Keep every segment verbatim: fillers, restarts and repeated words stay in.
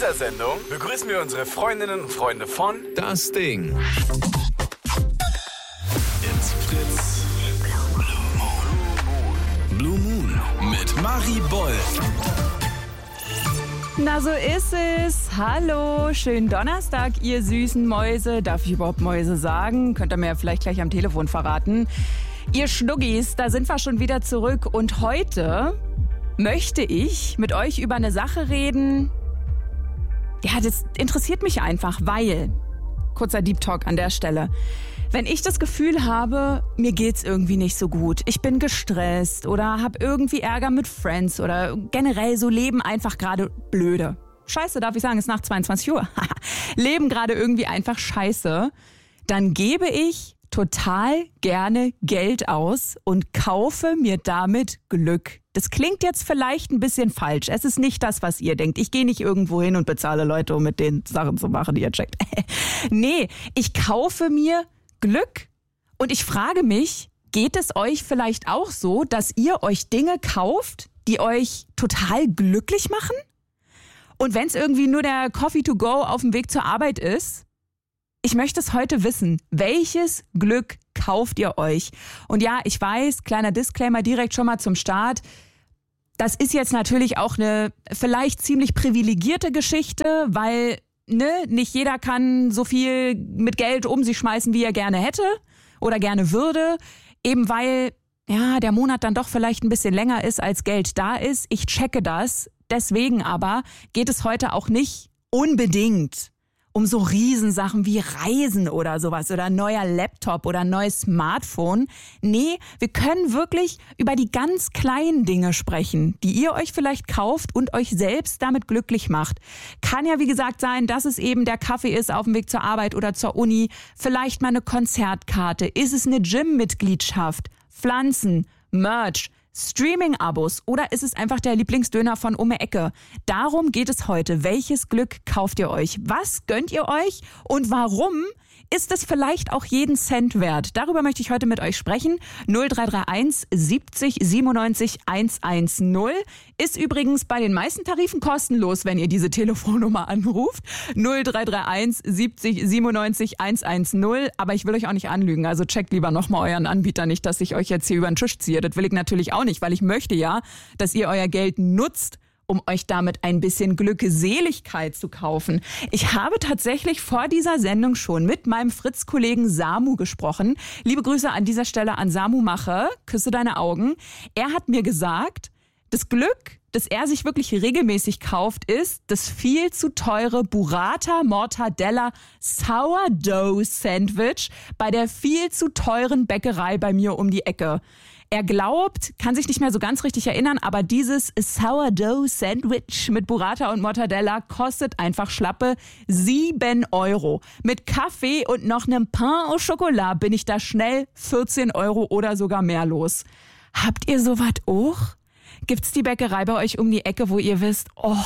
dieser Sendung begrüßen wir unsere Freundinnen und Freunde von Das Ding. It's Fritz Blue Moon mit Marie Boll. Na, so ist es. Hallo, schönen Donnerstag, ihr süßen Mäuse. Darf ich überhaupt Mäuse sagen? Könnt ihr mir ja vielleicht gleich am Telefon verraten. Ihr Schnuggis, da sind wir schon wieder zurück. Und heute möchte ich mit euch über eine Sache reden. Ja, das interessiert mich einfach, weil, kurzer Deep Talk an der Stelle, wenn ich das Gefühl habe, mir geht's irgendwie nicht so gut, ich bin gestresst oder habe irgendwie Ärger mit Friends oder generell so Leben einfach gerade blöde. Scheiße, darf ich sagen, ist nach zweiundzwanzig Uhr. Leben gerade irgendwie einfach scheiße. Dann gebe ich total gerne Geld aus und kaufe mir damit Glück. Das klingt jetzt vielleicht ein bisschen falsch. Es ist nicht das, was ihr denkt. Ich gehe nicht irgendwo hin und bezahle Leute, um mit den Sachen zu machen, die ihr checkt. Nee, ich kaufe mir Glück. Und ich frage mich, geht es euch vielleicht auch so, dass ihr euch Dinge kauft, die euch total glücklich machen? Und wenn es irgendwie nur der Coffee to go auf dem Weg zur Arbeit ist, ich möchte es heute wissen. Welches Glück kauft ihr euch? Und ja, ich weiß, kleiner Disclaimer direkt schon mal zum Start. Das ist jetzt natürlich auch eine vielleicht ziemlich privilegierte Geschichte, weil ne, nicht jeder kann so viel mit Geld um sich schmeißen, wie er gerne hätte oder gerne würde. Eben weil ja, der Monat dann doch vielleicht ein bisschen länger ist, als Geld da ist. Ich checke das. Deswegen aber geht es heute auch nicht unbedingt um so Riesensachen wie Reisen oder sowas oder ein neuer Laptop oder ein neues Smartphone. Nee, wir können wirklich über die ganz kleinen Dinge sprechen, die ihr euch vielleicht kauft und euch selbst damit glücklich macht. Kann ja wie gesagt sein, dass es eben der Kaffee ist auf dem Weg zur Arbeit oder zur Uni, vielleicht mal eine Konzertkarte, ist es eine Gym-Mitgliedschaft, Pflanzen, Merch, Streaming-Abos oder ist es einfach der Lieblingsdöner von um die Ecke? Darum geht es heute. Welches Glück kauft ihr euch? Was gönnt ihr euch? Und warum ist es vielleicht auch jeden Cent wert? Darüber möchte ich heute mit euch sprechen. null drei drei eins siebzig siebenundneunzig hundertzehn ist übrigens bei den meisten Tarifen kostenlos, wenn ihr diese Telefonnummer anruft. null drei drei eins siebzig siebenundneunzig hundertzehn. Aber ich will euch auch nicht anlügen. Also checkt lieber nochmal euren Anbieter, nicht, dass ich euch jetzt hier über den Tisch ziehe. Das will ich natürlich auch nicht, weil ich möchte ja, dass ihr euer Geld nutzt, um euch damit ein bisschen Glückseligkeit zu kaufen. Ich habe tatsächlich vor dieser Sendung schon mit meinem Fritz-Kollegen Samu gesprochen. Liebe Grüße an dieser Stelle an Samu Mache. Küsse deine Augen. Er hat mir gesagt, das Glück, das er sich wirklich regelmäßig kauft, ist das viel zu teure Burrata Mortadella Sourdough Sandwich bei der viel zu teuren Bäckerei bei mir um die Ecke. Er glaubt, kann sich nicht mehr so ganz richtig erinnern, aber dieses Sourdough-Sandwich mit Burrata und Mortadella kostet einfach schlappe sieben Euro. Mit Kaffee und noch einem Pain au Chocolat bin ich da schnell vierzehn Euro oder sogar mehr los. Habt ihr sowas auch? Gibt's die Bäckerei bei euch um die Ecke, wo ihr wisst, oh,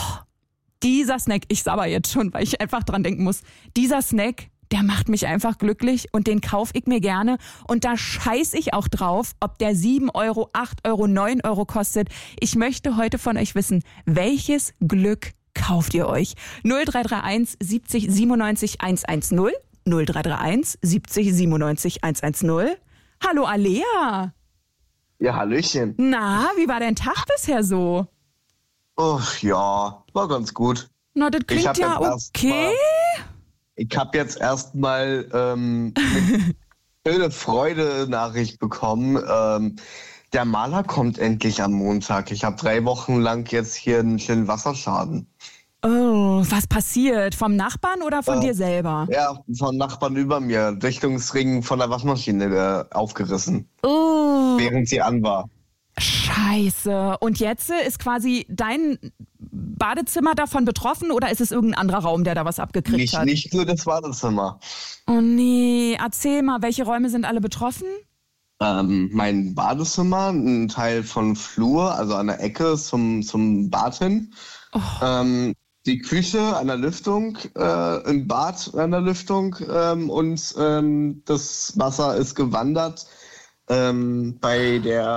dieser Snack, ich sabber jetzt schon, weil ich einfach dran denken muss, dieser Snack, der macht mich einfach glücklich und den kaufe ich mir gerne. Und da scheiß ich auch drauf, ob der sieben Euro, acht Euro, neun Euro kostet. Ich möchte heute von euch wissen, welches Glück kauft ihr euch? null drei drei eins siebzig siebenundneunzig hundertzehn, null drei drei eins siebzig siebenundneunzig hundertzehn. Hallo Alea. Ja, Hallöchen. Na, wie war dein Tag bisher so? Oh, ja, war ganz gut. Na, das klingt ja okay. Ich habe jetzt erstmal ähm, eine schöne Freude-Nachricht bekommen. Ähm, der Maler kommt endlich am Montag. Ich habe drei Wochen lang jetzt hier einen schönen Wasserschaden. Oh, was passiert? Vom Nachbarn oder von äh, dir selber? Ja, vom Nachbarn über mir. Dichtungsring von der Waschmaschine äh, aufgerissen. Oh. Während sie an war. Scheiße. Und jetzt ist quasi dein Badezimmer davon betroffen oder ist es irgendein anderer Raum, der da was abgekriegt nicht, hat? Nicht nur das Badezimmer. Oh nee, erzähl mal, welche Räume sind alle betroffen? Ähm, mein Badezimmer, ein Teil von Flur, also an der Ecke zum, zum Bad hin. Oh. Ähm, die Küche an der Lüftung, äh, im Bad an der Lüftung ähm, und ähm, das Wasser ist gewandert ähm, bei der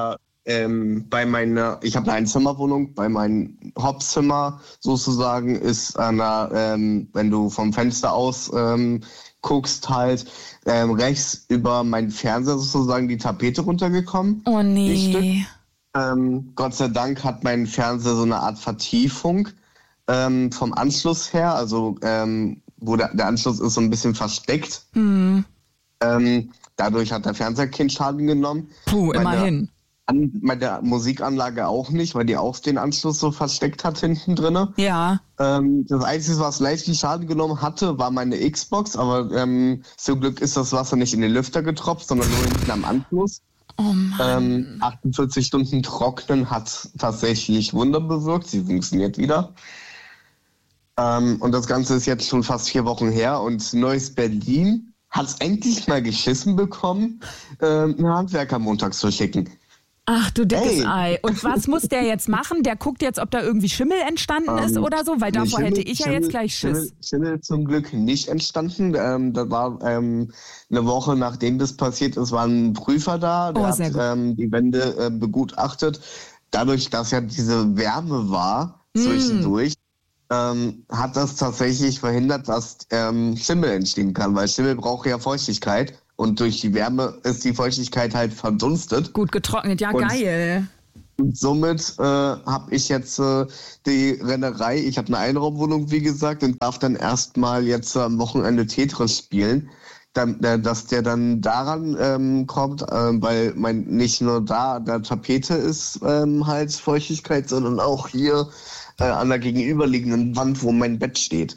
ähm, bei meiner, ich habe eine Einzimmerwohnung, bei meinem Hauptzimmer sozusagen ist einer, ähm, wenn du vom Fenster aus ähm, guckst, halt ähm, rechts über meinen Fernseher sozusagen die Tapete runtergekommen. Oh nee. Ähm, Gott sei Dank hat mein Fernseher so eine Art Vertiefung ähm, vom Anschluss her, also ähm, wo der, der Anschluss ist so ein bisschen versteckt. Hm. Ähm, dadurch hat der Fernseher keinen Schaden genommen. Puh, meine, immerhin. An, meine Musikanlage auch nicht, weil die auch den Anschluss so versteckt hat hinten drin. Ja. Ähm, das Einzige, was leichten Schaden genommen hatte, war meine Xbox, aber ähm, zum Glück ist das Wasser nicht in den Lüfter getropft, sondern nur hinten am Anschluss. Oh Mann. Ähm, achtundvierzig Stunden trocknen hat tatsächlich Wunder bewirkt. Sie funktioniert wieder. Ähm, und das Ganze ist jetzt schon fast vier Wochen her. Und Neues Berlin hat es endlich mal geschissen bekommen, ähm, einen Handwerker montags zu schicken. Ach du dickes Hey. Ei. Und was muss der jetzt machen? Der guckt jetzt, ob da irgendwie Schimmel entstanden ist Ähm, oder so? Weil davor Schimmel- hätte ich ja Schimmel- jetzt gleich Schiss. Schimmel, Schimmel zum Glück nicht entstanden. Ähm, da war ähm, eine Woche nachdem das passiert ist, war ein Prüfer da, der Oh, hat sehr gut. ähm, die Wände äh, begutachtet. Dadurch, dass ja diese Wärme war Mm. zwischendurch, ähm, hat das tatsächlich verhindert, dass ähm, Schimmel entstehen kann, weil Schimmel braucht ja Feuchtigkeit und durch die Wärme ist die Feuchtigkeit halt verdunstet. Gut getrocknet, ja Und- geil. Und somit äh, habe ich jetzt äh, die Rennerei, ich habe eine Einraumwohnung, wie gesagt, und darf dann erstmal jetzt am Wochenende Tetris spielen. Dann, äh, dass der dann daran ähm, kommt, äh, weil mein nicht nur da an der Tapete ist ähm, halt Feuchtigkeit, sondern auch hier äh, an der gegenüberliegenden Wand, wo mein Bett steht.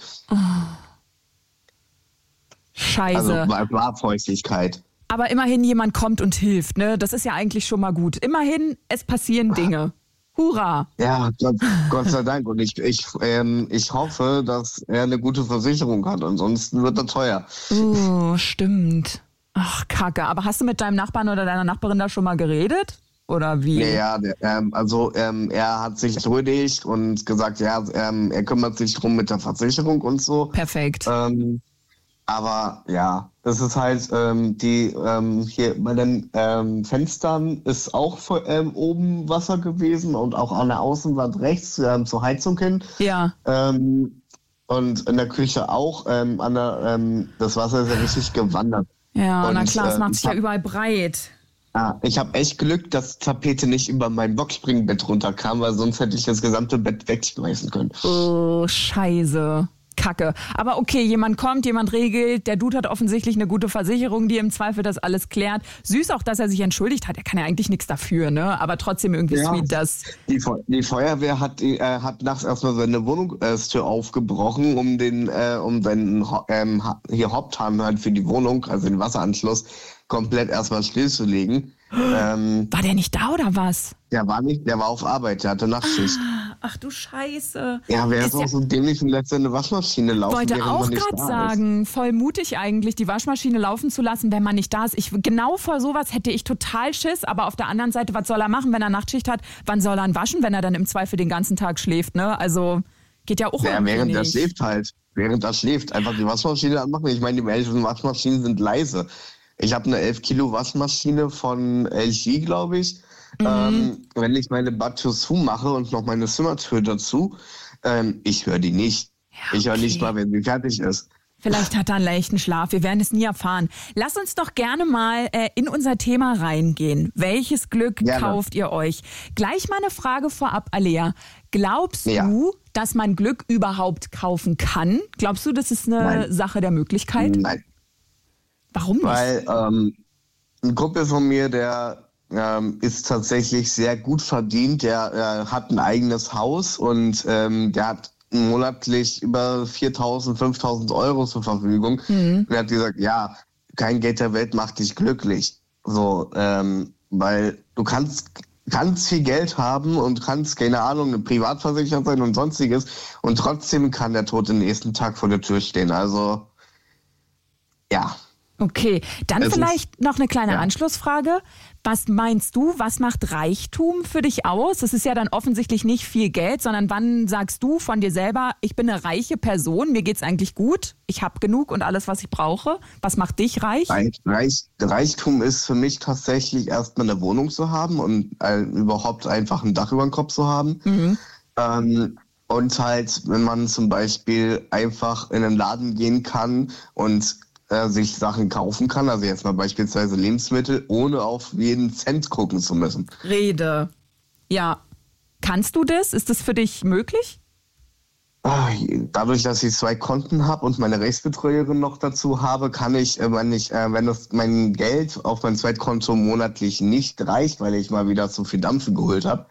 Scheiße. Also war, war Feuchtigkeit. Aber immerhin jemand kommt und hilft, ne? Das ist ja eigentlich schon mal gut. Immerhin, es passieren Dinge. Hurra! Ja, Gott, Gott sei Dank. Und ich, ich, ähm, ich hoffe, dass er eine gute Versicherung hat. Ansonsten wird er teuer. Oh, stimmt. Ach, Kacke. Aber hast du mit deinem Nachbarn oder deiner Nachbarin da schon mal geredet? Oder wie? Ja, ja, der, ähm, also ähm, er hat sich entschuldigt und gesagt, ja, ähm, er kümmert sich drum mit der Versicherung und so. Perfekt. Ähm, aber ja, das ist halt ähm, die ähm, hier bei den ähm, Fenstern ist auch vor, ähm, oben Wasser gewesen und auch an der Außenwand rechts ähm, zur Heizung hin. Ja. Ähm, und in der Küche auch. Ähm, an der, ähm, das Wasser ist ja richtig gewandert. Ja, Und, na klar, es äh, macht sich ja hab- überall breit. Ah, ich habe echt Glück, dass die Tapete nicht über mein Boxspringbett runterkam, weil sonst hätte ich das gesamte Bett wegschmeißen können. Oh, scheiße. Kacke. Aber okay, jemand kommt, jemand regelt. Der Dude hat offensichtlich eine gute Versicherung, die im Zweifel das alles klärt. Süß auch, dass er sich entschuldigt hat. Er kann ja eigentlich nichts dafür, ne? Aber trotzdem irgendwie Ja. sweet, dass... Die, Fe die Feuerwehr hat, äh, hat nachts erstmal seine Wohnungstür aufgebrochen, um den, äh, um seinen Ho- ähm, Ha- hier Haupthahn halt für die Wohnung, also den Wasseranschluss, komplett erstmal stillzulegen. ähm, War der nicht da oder was? der war nicht, der war auf Arbeit, der hatte Nachtschicht. Ach du Scheiße. Ja, wer ist Ist ja- auch so dämlich und lässt seine Waschmaschine laufen, Wollte während auch man nicht gerade da ist. sagen, voll mutig eigentlich, die Waschmaschine laufen zu lassen, wenn man nicht da ist. Ich, genau vor sowas hätte ich total Schiss, aber auf der anderen Seite, was soll er machen, wenn er Nachtschicht hat? Wann soll er ihn waschen, wenn er dann im Zweifel den ganzen Tag schläft, ne? Also geht ja auch Ja, irgendwie während er nicht. schläft halt. Während er schläft. Einfach die Waschmaschine anmachen. Ich meine, die elf Waschmaschinen sind leise. Ich habe eine elf Kilo Waschmaschine von L G, glaube ich. Mhm. Ähm, wenn ich meine Badtür zumache und noch meine Zimmertür dazu, ähm, ich höre die nicht. Ja, Ich höre nicht okay. mal, wenn sie fertig ist. Vielleicht hat er einen leichten Schlaf. Wir werden es nie erfahren. Lass uns doch gerne mal äh, in unser Thema reingehen. Welches Glück Gerne. kauft ihr euch? Gleich mal eine Frage vorab, Alea. Glaubst Ja. du, dass man Glück überhaupt kaufen kann? Glaubst du, das ist eine Nein. Sache der Möglichkeit? Nein. Warum nicht? Weil ähm, ein Kumpel von mir, der ähm, ist tatsächlich sehr gut verdient. Der äh, hat ein eigenes Haus und ähm, der hat monatlich über viertausend, fünftausend Euro zur Verfügung. Und er hat gesagt, ja, kein Geld der Welt macht dich glücklich. So, ähm, weil du kannst ganz viel Geld haben und kannst, keine Ahnung, eine Privatversicherung sein und sonstiges und trotzdem kann der Tod den nächsten Tag vor der Tür stehen. Also, ja. Okay, dann Es vielleicht noch eine kleine ja. Anschlussfrage. Was meinst du, was macht Reichtum für dich aus? Das ist ja dann offensichtlich nicht viel Geld, sondern wann sagst du von dir selber, ich bin eine reiche Person, mir geht's eigentlich gut, ich habe genug und alles, was ich brauche. Was macht dich reich? Reich, Reich, Reichtum ist für mich tatsächlich erstmal eine Wohnung zu haben und äh, überhaupt einfach ein Dach über dem Kopf zu haben. Mhm. Ähm, und halt, wenn man zum Beispiel einfach in einen Laden gehen kann und äh, sich Sachen kaufen kann, also jetzt mal beispielsweise Lebensmittel, ohne auf jeden Cent gucken zu müssen. Rede. Ja. Kannst du das? Ist das für dich möglich? Ah, Dadurch, dass ich zwei Konten habe und meine Rechtsbetreuerin noch dazu habe, kann ich, äh, wenn ich, äh, wenn das mein Geld auf mein Zweitkonto monatlich nicht reicht, weil ich mal wieder zu viel Dampfen geholt habe,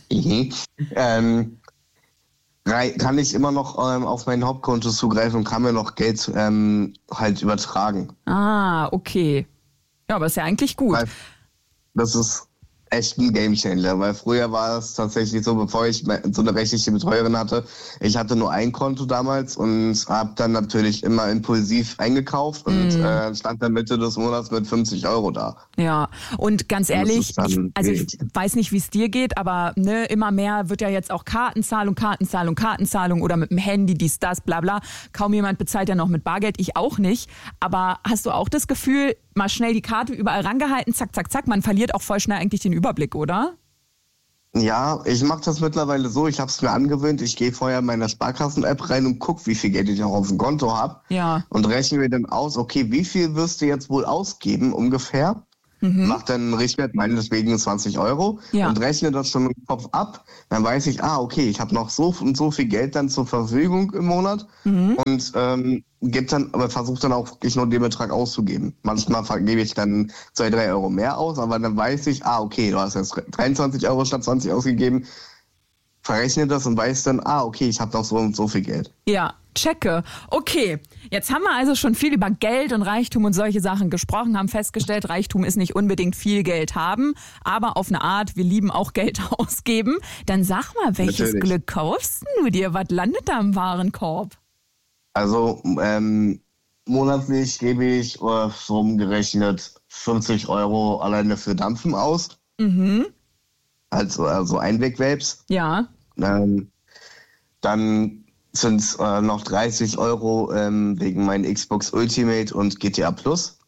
ähm, rei- kann ich immer noch ähm, auf mein Hauptkonto zugreifen und kann mir noch Geld ähm, halt übertragen. Ah, okay. Ja, aber ist ja eigentlich gut. Weil das ist echt ein Gamechanger, weil früher war es tatsächlich so, bevor ich me- so eine rechtliche Betreuerin hatte, ich hatte nur ein Konto damals und habe dann natürlich immer impulsiv eingekauft und Mm. äh, stand dann Mitte des Monats mit fünfzig Euro da. Ja, und ganz ehrlich, ist dann ich, also ich wild. weiß nicht, wie es dir geht, aber ne, immer mehr wird ja jetzt auch Kartenzahlung, Kartenzahlung, Kartenzahlung oder mit dem Handy, dies, das, bla bla. Kaum jemand bezahlt ja noch mit Bargeld, ich auch nicht. Aber hast du auch das Gefühl, mal schnell die Karte überall rangehalten, zack, zack, zack, man verliert auch voll schnell eigentlich den Überblick, oder? Ja, ich mache das mittlerweile so, ich habe es mir angewöhnt, ich gehe vorher in meine Sparkassen-App rein und gucke, wie viel Geld ich auch auf dem Konto habe Ja. und rechne mir dann aus, okay, wie viel wirst du jetzt wohl ausgeben ungefähr? Mach dann einen Richtwert, meinetwegen zwanzig Euro Ja. und rechne das schon im Kopf ab. Dann weiß ich, ah, okay, ich habe noch so und so viel Geld dann zur Verfügung im Monat und ähm, gebe dann, aber versuche dann auch wirklich nur den Betrag auszugeben. Manchmal gebe ich dann zwei, drei Euro mehr aus, aber dann weiß ich, ah, okay, du hast jetzt dreiundzwanzig Euro statt zwanzig ausgegeben. Verrechne das und weiß dann, ah, okay, ich habe noch so und so viel Geld. Ja, checke. Okay, jetzt haben wir also schon viel über Geld und Reichtum und solche Sachen gesprochen, haben festgestellt, Reichtum ist nicht unbedingt viel Geld haben, aber auf eine Art, wir lieben auch Geld ausgeben. Dann sag mal, welches Natürlich. Glück kaufst du dir? Was landet da im Warenkorb? Also ähm, monatlich gebe ich äh, so umgerechnet fünfzig Euro alleine für Dampfen aus. Mhm. Also, also Einweg-Vapes. Ja. Ähm, dann sind es äh, noch dreißig Euro ähm, wegen meinen Xbox Ultimate und G T A Plus.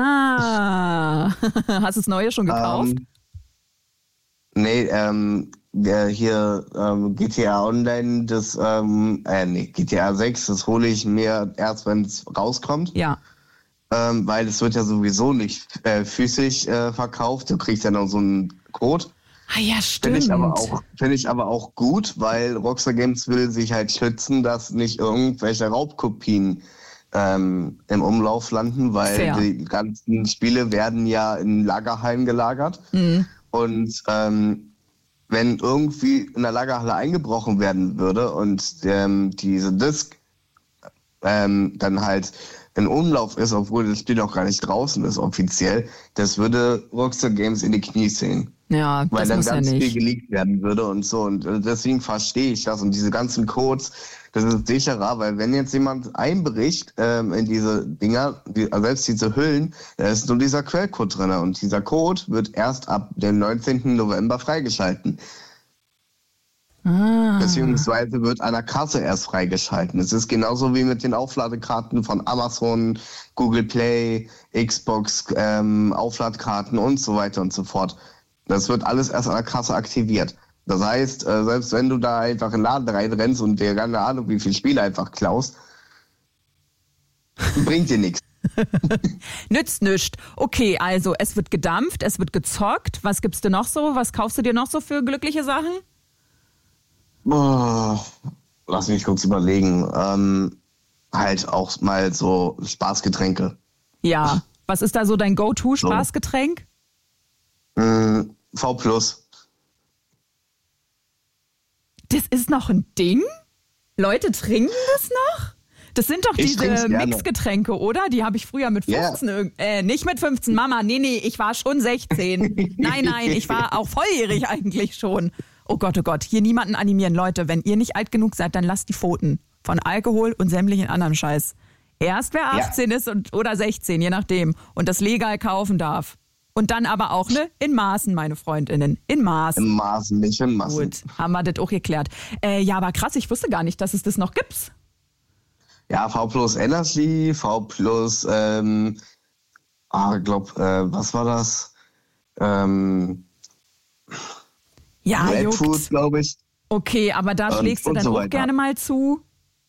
Ah, hast du das Neue schon gekauft? Ähm, nee, ähm, der hier ähm, G T A Online, das, ähm, äh, nee, G T A sechs, das hole ich mir erst, wenn es rauskommt. Ja. Ähm, weil es wird ja sowieso nicht äh, physisch äh, verkauft. Du kriegst ja noch so einen Code. Ah ja, Finde stimmt. ich, aber auch, finde ich aber auch gut, weil Rockstar Games will sich halt schützen, dass nicht irgendwelche Raubkopien ähm, im Umlauf landen, weil Fair. die ganzen Spiele werden ja in Lagerhallen gelagert. Mhm. Und ähm, wenn irgendwie in der Lagerhalle eingebrochen werden würde und ähm, diese Disc ähm, dann halt in Umlauf ist, obwohl das Spiel noch gar nicht draußen ist offiziell, das würde Rockstar Games in die Knie sehen. Ja, Weil das dann muss ja ganz viel nicht. geleakt werden würde und so. Und äh, deswegen verstehe ich das. Und diese ganzen Codes, das ist sicherer, weil wenn jetzt jemand einbricht ähm, in diese Dinger, die, also selbst diese Hüllen, da ist nur dieser Quellcode drin. Und dieser Code wird erst ab dem neunzehnten November freigeschalten. Ah. Beziehungsweise wird an der Kasse erst freigeschalten. Es ist genauso wie mit den Aufladekarten von Amazon, Google Play, Xbox, ähm, Aufladkarten und so weiter und so fort. Das wird alles erst an der Kasse aktiviert. Das heißt, äh, selbst wenn du da einfach in den Laden reinrennst und dir keine Ahnung, wie viele Spiele einfach klaust, bringt dir nichts. Nützt nichts. Okay, also es wird gedampft, es wird gezockt. Was gibt's dir noch so? Was kaufst du dir noch so für glückliche Sachen? Boah, lass mich kurz überlegen. Ähm, halt auch mal so Spaßgetränke. Ja. Was ist da so dein Go-To-Spaßgetränk? Mm, V plus. Das ist noch ein Ding? Leute trinken das noch? Das sind doch Ich trink's diese gerne. Mixgetränke, oder? Die habe ich früher mit fünfzehn, irg- äh, nicht mit fünfzehn, Mama, nee, nee, ich war schon sechzehn. Nein, nein, ich war auch volljährig eigentlich schon. Oh Gott, oh Gott, hier niemanden animieren. Leute, wenn ihr nicht alt genug seid, dann lasst die Pfoten von Alkohol und sämtlichen anderen Scheiß. Erst wer achtzehn ja. ist und, oder sechzehn, je nachdem, und das legal kaufen darf. Und dann aber auch, ne, in Maßen, meine Freundinnen, in Maßen. In Maßen, nicht in Massen. Gut, haben wir das auch geklärt. Äh, ja, aber krass, ich wusste gar nicht, dass es das noch gibt. Ja, V plus Energy, V plus, ähm, ah, ich glaube, äh, was war das? Ähm, ja, Red Food, glaube ich. Okay, aber da und, schlägst du dann so auch gerne mal zu?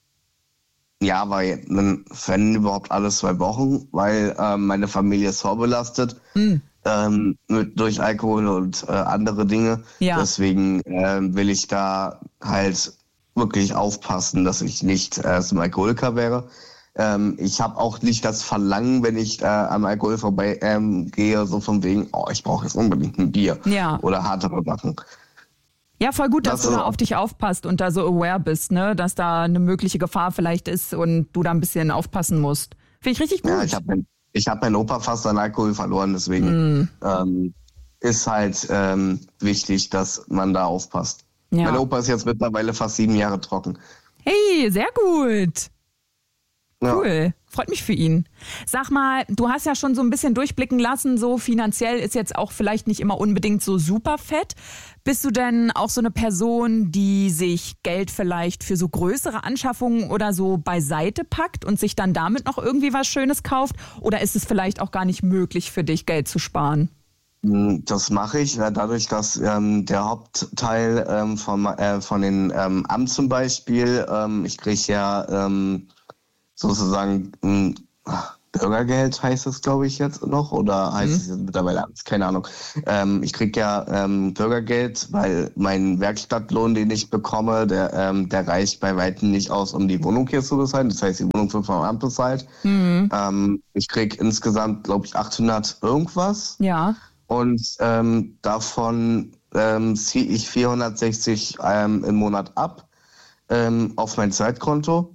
Ja, weil dann wenn überhaupt alles zwei Wochen, weil ähm, meine Familie ist vorbelastet mhm. ähm, mit, durch Alkohol und äh, andere Dinge. Ja. Deswegen ähm, will ich da halt wirklich aufpassen, dass ich nicht äh, zum Alkoholiker wäre. Ähm, ich habe auch nicht das Verlangen, wenn ich äh, am Alkohol vorbei ähm, gehe, so von wegen, oh, ich brauche jetzt unbedingt ein Bier ja. oder hartere Sachen. Ja, voll gut, dass das du da auf dich aufpasst und da so aware bist, ne, dass da eine mögliche Gefahr vielleicht ist und du da ein bisschen aufpassen musst. Finde ich richtig gut. Ja, ich habe mein, ich hab meinen Opa fast an Alkohol verloren, deswegen mm. ähm, ist halt ähm, wichtig, dass man da aufpasst. Ja. Mein Opa ist jetzt mittlerweile fast sieben Jahre trocken. Hey, sehr gut. Cool, ja. Freut mich für ihn. Sag mal, du hast ja schon so ein bisschen durchblicken lassen, so finanziell ist jetzt auch vielleicht nicht immer unbedingt so super fett. Bist du denn auch so eine Person, die sich Geld vielleicht für so größere Anschaffungen oder so beiseite packt und sich dann damit noch irgendwie was Schönes kauft? Oder ist es vielleicht auch gar nicht möglich für dich, Geld zu sparen? Das mache ich, dadurch, dass ähm, der Hauptteil ähm, von, äh, von den ähm, Amt zum Beispiel, ähm, ich kriege ja ähm, sozusagen ein Bürgergeld, heißt es, glaube ich, jetzt noch, oder heißt mhm. es jetzt mittlerweile Amt, keine Ahnung. Ähm, ich kriege ja ähm, Bürgergeld, weil mein Werkstattlohn, den ich bekomme, der, ähm, der reicht bei weitem nicht aus, um die Wohnung hier zu bezahlen. Das heißt, die Wohnung wird vom Amt bezahlt. Mhm. Ähm, ich kriege insgesamt, glaube ich, achthundert irgendwas. Ja. Und ähm, davon ähm, ziehe ich vierhundertsechzig ähm, im Monat ab ähm, auf mein Zeitkonto.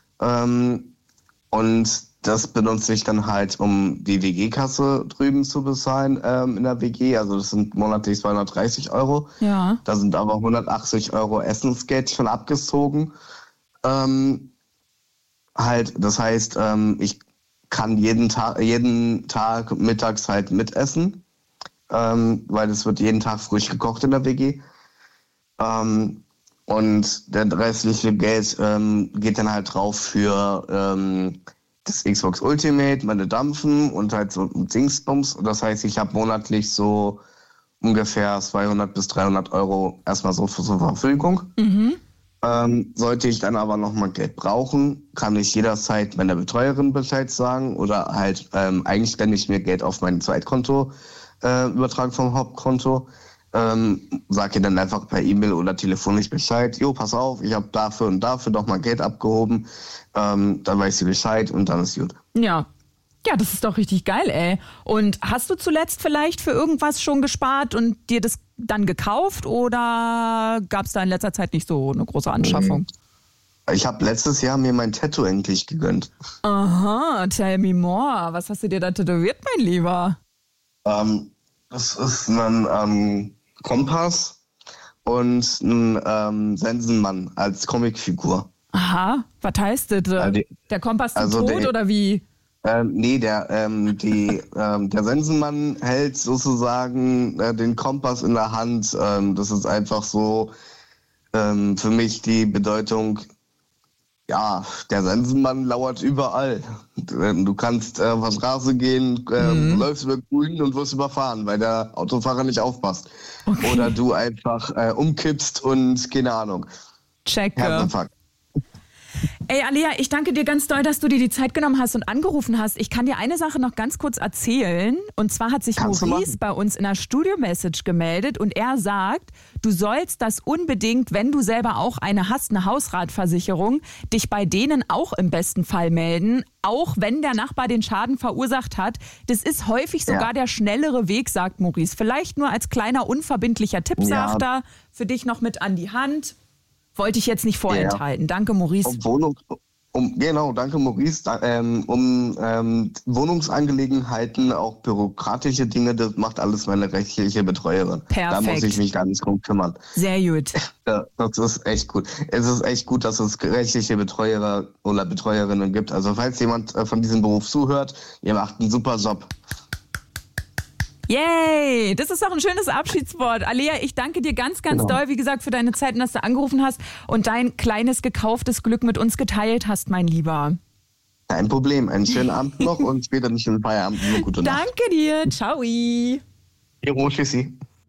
Ähm, und das benutze ich dann halt, um die W G-Kasse drüben zu bezahlen ähm, in der W G. Also das sind monatlich zweihundertdreißig Euro. Ja. Da sind aber hundertachtzig Euro Essensgeld schon abgezogen. Ähm, halt, das heißt, ähm, ich kann jeden Tag, jeden Tag mittags halt mitessen. Ähm, weil es wird jeden Tag frisch gekocht in der W G. Ähm, und der restliche Geld ähm, geht dann halt drauf für ähm, das Xbox Ultimate, meine Dampfen und halt so Dingsbums. Das heißt, ich habe monatlich so ungefähr zweihundert bis dreihundert Euro erstmal so zur Verfügung. Mhm. Ähm, sollte ich dann aber nochmal Geld brauchen, kann ich jederzeit meiner Betreuerin Bescheid sagen oder halt ähm, eigenständig mir Geld auf mein Zweitkonto Äh, Übertrag vom Hauptkonto, ähm, sag ihr dann einfach per E-Mail oder telefonisch Bescheid, jo, pass auf, ich habe dafür und dafür doch mal Geld abgehoben, ähm, dann weiß sie Bescheid und dann ist gut. Ja. Ja, das ist doch richtig geil, ey. Und hast du zuletzt vielleicht für irgendwas schon gespart und dir das dann gekauft oder gab es da in letzter Zeit nicht so eine große Anschaffung? Ich habe letztes Jahr mir mein Tattoo endlich gegönnt. Aha, tell me more. Was hast du dir da tätowiert, mein Lieber? Ähm, das ist ein ähm, Kompass und ein ähm, Sensenmann als Comicfigur. Aha, was heißt das? Also die, der Kompass zum also Tod der, oder wie? Ähm, nee, der, ähm, die, ähm, der Sensenmann hält sozusagen äh, den Kompass in der Hand. Ähm, das ist einfach so ähm, für mich die Bedeutung, ja, der Sensenmann lauert überall. Du kannst äh, auf der Straße gehen, äh, mhm. läufst über Grün und wirst überfahren, weil der Autofahrer nicht aufpasst. Okay. Oder du einfach äh, umkippst und keine Ahnung. Checke. Herzinfarkt. Ey, Alia, ich danke dir ganz doll, dass du dir die Zeit genommen hast und angerufen hast. Ich kann dir eine Sache noch ganz kurz erzählen. Und zwar hat sich Kannst Maurice bei uns in der Studio-Message gemeldet und er sagt, du sollst das unbedingt, wenn du selber auch eine hast, eine Hausratversicherung, dich bei denen auch im besten Fall melden, auch wenn der Nachbar den Schaden verursacht hat. Das ist häufig sogar ja. der schnellere Weg, sagt Maurice. Vielleicht nur als kleiner unverbindlicher Tipp, ja. sagt er, für dich noch mit an die Hand. Wollte ich jetzt nicht vorenthalten. Ja. Danke, Maurice. Wohnungs- Um, genau, danke Maurice. Da, ähm, um ähm, Wohnungsangelegenheiten, auch bürokratische Dinge, das macht alles meine rechtliche Betreuerin. Perfekt. Da muss ich mich ganz drum kümmern. Sehr gut. Ja, das ist echt gut. Es ist echt gut, dass es rechtliche Betreuer oder Betreuerinnen gibt. Also falls jemand äh, von diesem Beruf zuhört, ihr macht einen super Job. Yay! Das ist doch ein schönes Abschiedswort. Alea, ich danke dir ganz, ganz Genau. doll, wie gesagt, für deine Zeit und dass du angerufen hast und dein kleines gekauftes Glück mit uns geteilt hast, mein Lieber. Kein Problem. Einen schönen Abend noch und später nicht in den Feierabend. Eine gute Nacht. Danke dir. Ciao. Jo, tschüssi.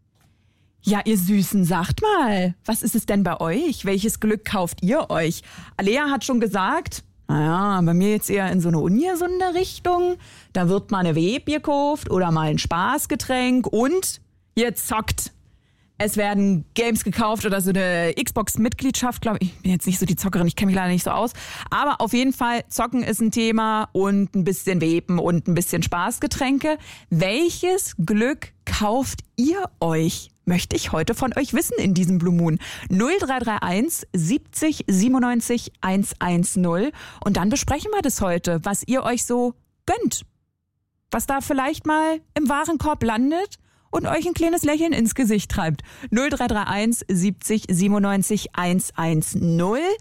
Ja, ihr Süßen, sagt mal, was ist es denn bei euch? Welches Glück kauft ihr euch? Alea hat schon gesagt, naja, bei mir jetzt eher in so eine ungesunde Richtung. Da wird mal eine Web gekauft oder mal ein Spaßgetränk und ihr zockt. Es werden Games gekauft oder so eine Xbox-Mitgliedschaft, glaube ich. Ich bin jetzt nicht so die Zockerin, ich kenne mich leider nicht so aus. Aber auf jeden Fall, Zocken ist ein Thema und ein bisschen Weben und ein bisschen Spaßgetränke. Welches Glück kauft ihr euch? Möchte ich heute von euch wissen in diesem Blue Moon. null drei drei eins siebzig siebenundneunzig hundertzehn. Und dann besprechen wir das heute, was ihr euch so gönnt. Was da vielleicht mal im Warenkorb landet und euch ein kleines Lächeln ins Gesicht treibt. null drei drei eins siebzig siebenundneunzig hundertzehn.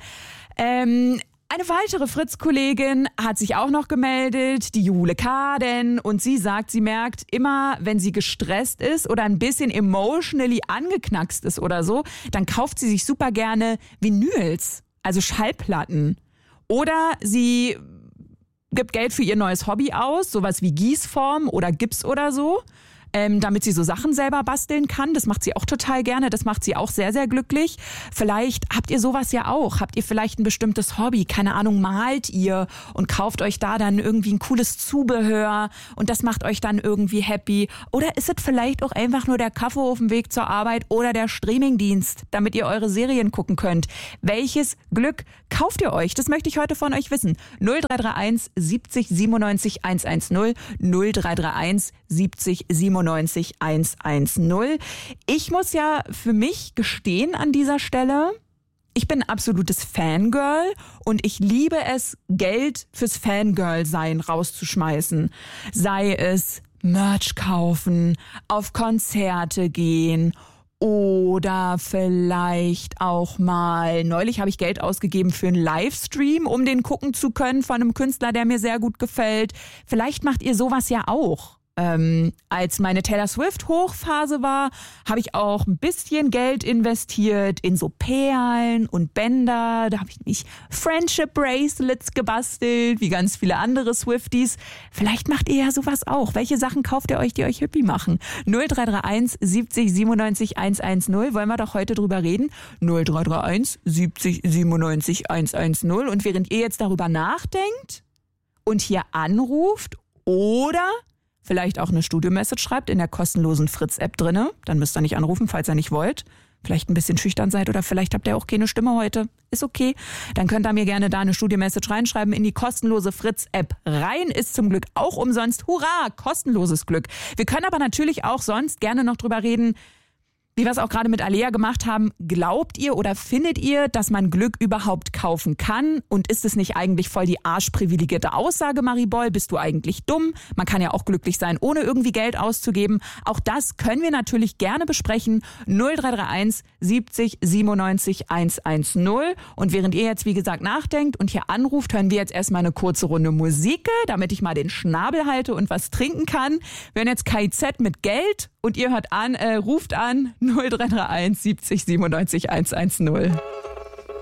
Ähm, Eine weitere Fritz-Kollegin hat sich auch noch gemeldet, die Jule Kaden, und sie sagt, sie merkt immer, wenn sie gestresst ist oder ein bisschen emotionally angeknackst ist oder so, dann kauft sie sich super gerne Vinyls, also Schallplatten. Oder sie gibt Geld für ihr neues Hobby aus, sowas wie Gießform oder Gips oder so. Ähm, damit sie so Sachen selber basteln kann. Das macht sie auch total gerne. Das macht sie auch sehr, sehr glücklich. Vielleicht habt ihr sowas ja auch. Habt ihr vielleicht ein bestimmtes Hobby? Keine Ahnung, malt ihr und kauft euch da dann irgendwie ein cooles Zubehör und das macht euch dann irgendwie happy. Oder ist es vielleicht auch einfach nur der Kaffee auf dem Weg zur Arbeit oder der Streamingdienst, damit ihr eure Serien gucken könnt? Welches Glück kauft ihr euch? Das möchte ich heute von euch wissen. null drei drei eins siebzig siebenundneunzig hundertzehn. null drei drei eins siebzig siebenundneunzig hundertzehn. Ich muss ja für mich gestehen an dieser Stelle, ich bin ein absolutes Fangirl und ich liebe es, Geld fürs Fangirl-Sein rauszuschmeißen. Sei es Merch kaufen, auf Konzerte gehen oder vielleicht auch mal, neulich habe ich Geld ausgegeben für einen Livestream, um den gucken zu können von einem Künstler, der mir sehr gut gefällt. Vielleicht macht ihr sowas ja auch. Ähm, als meine Taylor Swift Hochphase war, habe ich auch ein bisschen Geld investiert in so Perlen und Bänder. Da habe ich mich Friendship Bracelets gebastelt, wie ganz viele andere Swifties. Vielleicht macht ihr ja sowas auch. Welche Sachen kauft ihr euch, die euch happy machen? null drei drei eins siebzig siebenundneunzig hundertzehn. Wollen wir doch heute drüber reden? null drei drei eins siebzig siebenundneunzig hundertzehn. Und während ihr jetzt darüber nachdenkt und hier anruft oder vielleicht auch eine Studio-Message schreibt in der kostenlosen Fritz-App drinne. Dann müsst ihr nicht anrufen, falls ihr nicht wollt. Vielleicht ein bisschen schüchtern seid oder vielleicht habt ihr auch keine Stimme heute. Ist okay. Dann könnt ihr mir gerne da eine Studio-Message reinschreiben in die kostenlose Fritz-App rein. Ist zum Glück auch umsonst. Hurra, kostenloses Glück. Wir können aber natürlich auch sonst gerne noch drüber reden, wie wir es auch gerade mit Alea gemacht haben. Glaubt ihr oder findet ihr, dass man Glück überhaupt kaufen kann? Und ist es nicht eigentlich voll die arschprivilegierte Aussage, Marie Boll? Bist du eigentlich dumm? Man kann ja auch glücklich sein, ohne irgendwie Geld auszugeben. Auch das können wir natürlich gerne besprechen. null drei drei eins siebzig siebenundneunzig hundertzehn. Und während ihr jetzt, wie gesagt, nachdenkt und hier anruft, hören wir jetzt erstmal eine kurze Runde Musik, damit ich mal den Schnabel halte und was trinken kann. Wir hören jetzt K I Z mit Geld und ihr hört an, äh, ruft an null drei drei eins siebzig siebenundneunzig hundertzehn.